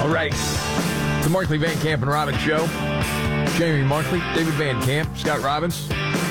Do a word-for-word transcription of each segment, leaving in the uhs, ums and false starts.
All right. The Markley, Van Camp, and Robbins Show. Jamie Markley, David Van Camp, Scott Robbins.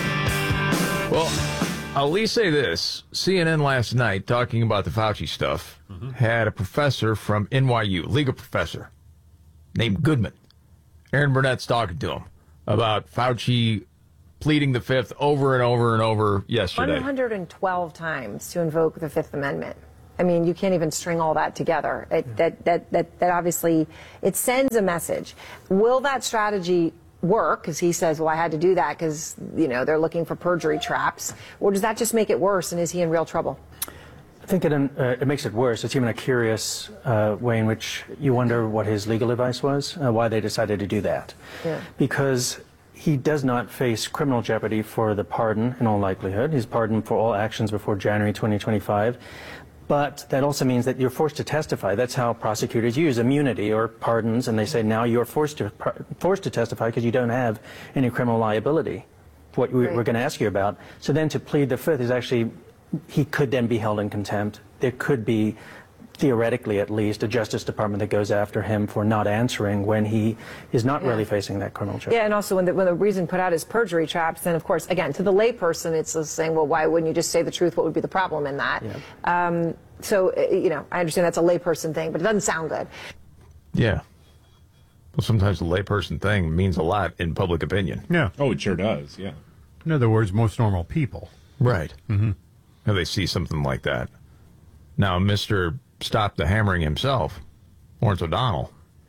Well, I'll at least say this. C N N last night, talking about the Fauci stuff, mm-hmm. had a professor from N Y U, legal professor, named Goodman. Aaron Burnett's talking to him about Fauci pleading the Fifth over and over and over yesterday. one hundred twelve times to invoke the Fifth Amendment. I mean, you can't even string all that together. It, yeah. that, that, that, that obviously, it sends a message. Will that strategy work? Because he says, well, I had to do that because, you know, they're looking for perjury traps. Or does that just make it worse, and is he in real trouble? I think it, uh, it makes it worse. It's even a curious uh, way in which you wonder what his legal advice was, uh, why they decided to do that. Yeah. Because he does not face criminal jeopardy for the pardon, in all likelihood. He's pardoned for all actions before January twenty twenty-five. But that also means that you're forced to testify. That's how prosecutors use immunity or pardons, and they say now you're forced to forced to testify because you don't have any criminal liability, what we, right. we're going to ask you about. So then to plead the Fifth is actually, he could then be held in contempt. There could be, theoretically at least, a Justice Department that goes after him for not answering when he is not yeah. really facing that criminal charge. Yeah, and also when the, when the reason put out is perjury traps, then of course, again, to the layperson, it's just saying, well, why wouldn't you just say the truth? What would be the problem in that? Yeah. Um, so, you know, I understand that's a layperson thing, but it doesn't sound good. Yeah. Well, sometimes the layperson thing means a lot in public opinion. Yeah. Oh, it sure does, yeah. In other words, most normal people. Right. Mm-hmm. Now they see something like that. Now, Mister Stop the Hammering himself, Lawrence O'Donnell.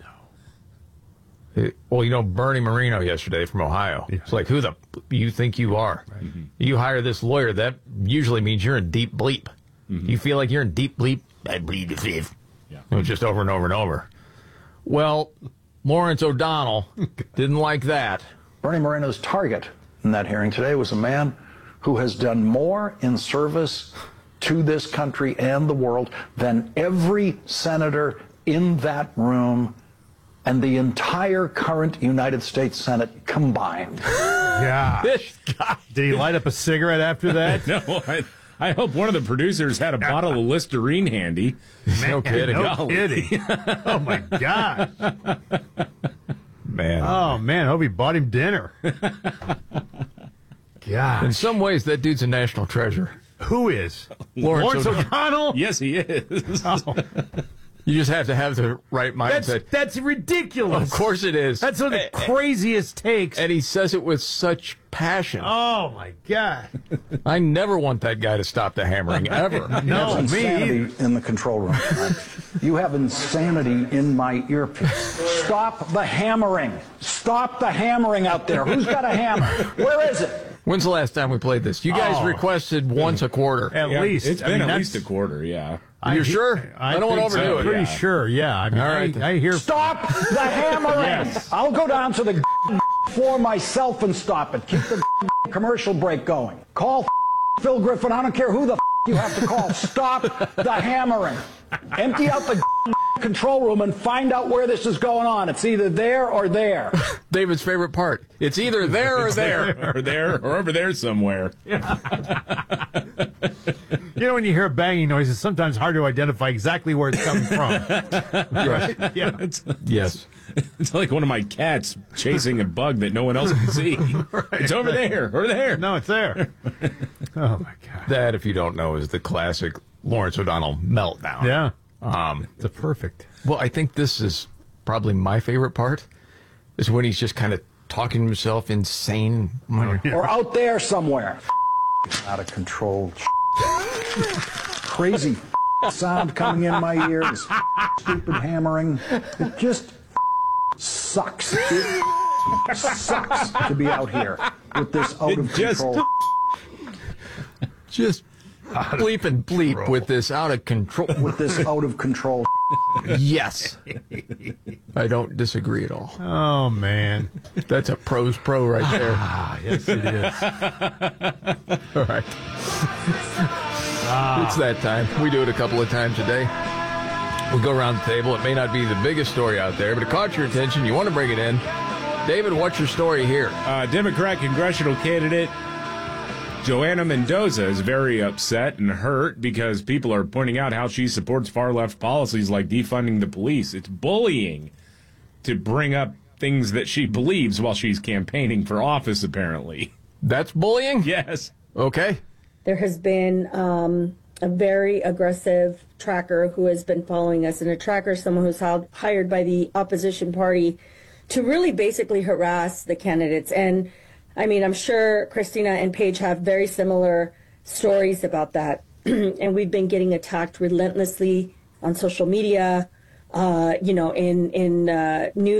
No. It, well, you know, Bernie Moreno yesterday from Ohio. Yeah. It's like, who the f- you think you are? Right. Mm-hmm. You hire this lawyer, that usually means you're in deep bleep. Mm-hmm. You feel like you're in deep bleep? I bleed the fifth. Yeah. It was just over and over and over. Well, Lawrence O'Donnell didn't like that. Bernie Moreno's target in that hearing today was a man who has done more in service to this country and the world than every senator in that room and the entire current United States Senate combined. Yeah. This guy. Did he light up a cigarette after that? No, I, I hope one of the producers had a bottle of Listerine handy. Man, no kidding. No kidding. Oh, my God. Man. Oh, man. I hope he bought him dinner. God. In some ways, that dude's a national treasure. Who is? Lawrence, Lawrence O'Donnell? Yes, he is. Oh. You just have to have the right mindset. That's, that's ridiculous. Of course it is. That's one of the craziest takes. And he says it with such passion. Oh, my God. I never want that guy to stop the hammering, ever. No, me insanity in the control room. You have insanity in my earpiece. Stop the hammering. Stop the hammering out there. Who's got a hammer? Where is it? When's the last time we played this? You guys Oh. requested once a quarter. At Yeah, least. It's I been mean, at that's- least a quarter, yeah. You're I, sure? I, I don't want to think overdo so. it. Pretty Yeah. sure, yeah. I mean, All right. I, I hear... Stop the hammering. Yes. I'll go down to the floor myself and stop it. Keep the commercial break going. Call Phil Griffin. I don't care who the you have to call. Stop the hammering. Empty out the control room and find out where this is going on. It's either there or there. David's favorite part. It's either there or there. or there, or over there somewhere. You know, when you hear a banging noise, it's sometimes hard to identify exactly where it's coming from. Right. Yeah. It's, Yes. it's like one of my cats chasing a bug that no one else can see. Right. It's over there, over there. No, it's there. Oh, my God. That, if you don't know, is the classic Lawrence O'Donnell meltdown. Yeah. Um, It's a perfect. well, I think this is probably my favorite part, is when he's just kind of talking to himself insane. Or out there somewhere. Out of control. Crazy sound coming in my ears. Stupid hammering. It just sucks. It sucks to be out here with this out of It just- control. Just bleep and bleep with this out of control. With this out of control. Yes. I don't disagree at all. Oh, man. That's a pro's pro right there. Ah, yes, it is. All right. Ah. It's that time. We do it a couple of times a day. We go around the table. It may not be the biggest story out there, but it caught your attention. You want to bring it in. David, what's your story here? Uh, Democrat congressional candidate Joanna Mendoza is very upset and hurt because people are pointing out how she supports far-left policies like defunding the police. It's bullying to bring up things that she believes while she's campaigning for office, apparently. That's bullying? Yes. Okay. There has been um, a very aggressive tracker who has been following us, and a tracker is someone who's hired by the opposition party to really basically harass the candidates. And I mean, I'm sure Christina and Paige have very similar stories about that. And we've been getting attacked relentlessly on social media, uh, you know, in, in uh, news.